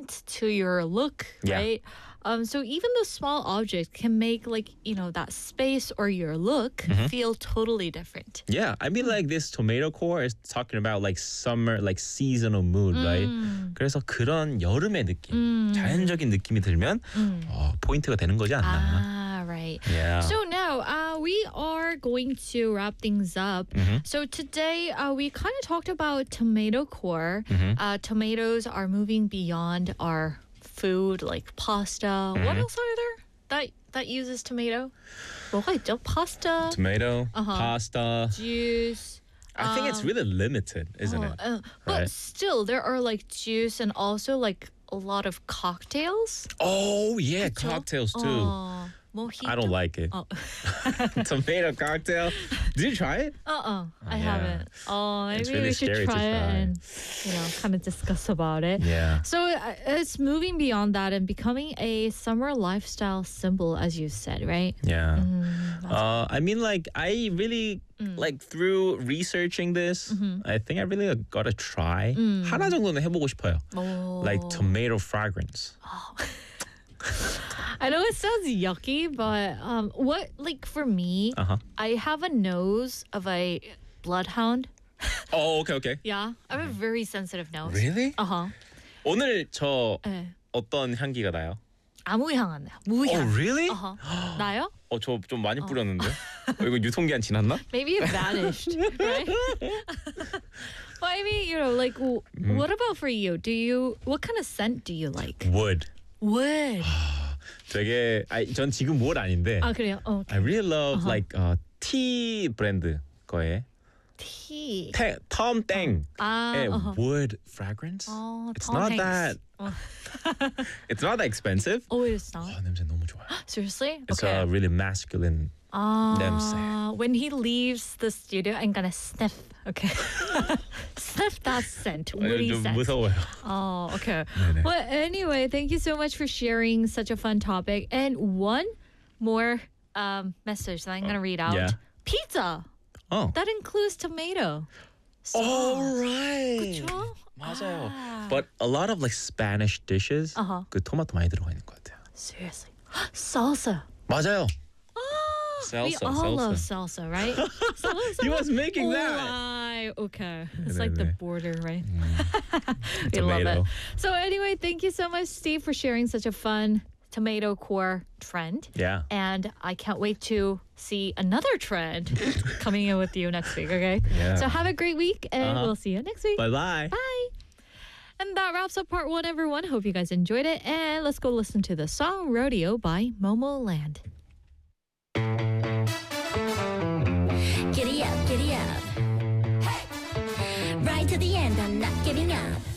accent to your look, Yeah. right? So even the small object can make that space or your look feel totally different. Yeah, I mean like this tomato core is talking about like summer, like seasonal mood, right? 그래서 그런 여름의 느낌, 자연적인 느낌이 들면 포인트가 되는 거지 않나? Ah, right. Yeah. So now we are going to wrap things up. So today we kind of talked about tomato core. Tomatoes are moving beyond our food like pasta. What else are there that uses tomato? 뭐가 있죠? Pasta, Tomato, pasta. juice. I think it's really limited, isn't it? But Right. still, there are like juice and also like a lot of cocktails. Oh yeah, 그쵸? cocktails too. Mojito. I don't like it. Oh. Tomato cocktail. Did you try it? I yeah. haven't. Oh, maybe It's really we should scary to try it try. and kind of discuss about it. Yeah. So it's moving beyond that and becoming a summer lifestyle symbol, as you said, right? Yeah. I mean, like, I really, like, through researching this, I think I really gotta try. 하나 정도는 해보고 싶어요. Like tomato fragrance. I know it sounds yucky, but for me, I have a nose of a bloodhound. Oh, okay. Yeah, I have a very sensitive nose. Really? 오늘 저 네. 어떤 향기가 나요? 아무 향 안 나요. 무향. Oh, really? 나요? 저 좀 많이 뿌렸는데. 이거 유통기한 지났나? Maybe it vanished, right? Well, I mean, like, what about for you? What kind of scent do you like? Wood. Wood. 되게 전 지금 wood 아닌데. 아, 그래요? I really love like tea 브랜드 거에 Tea. Tom Tang. Wood fragrance. It's Tom not Hanks. that. It's not that expensive. Oh, it's not? 냄새 너무 좋아요. Seriously? It's okay. a really masculine 냄새. When he leaves the studio, I'm gonna sniff. Okay. Sniff that scent. Woody 좀 scent. 무서워요. Oh, okay. 네네. Well, anyway, thank you so much for sharing such a fun topic. And one more message that I'm gonna read out. yeah. Pizza. Oh. That includes tomato. All right. 그쵸? 맞아요. But a lot of like Spanish dishes 그 토마토 많이 들어가 있는 것 같아요. Seriously. Salsa. 맞아요. We all love salsa, right? He was making that. Right. Okay. It's like the border, right? We love Tomato. it. So anyway, thank you so much, Steve, for sharing such a fun tomato core trend. Yeah. And I can't wait to see another trend coming in with you next week, okay? Yeah. So have a great week, and we'll see you next week. Bye-bye. Bye. And that wraps up part one, everyone. Hope you guys enjoyed it. And let's go listen to the song Rodeo by Momo Land. Giddy up, giddy up. Hey! Right to the end, I'm not giving up.